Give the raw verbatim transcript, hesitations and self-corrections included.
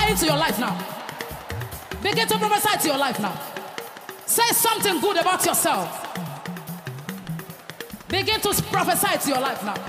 prophesy into your life now. Begin to prophesy to your life now. Say something good about yourself. Begin to prophesy to your life now.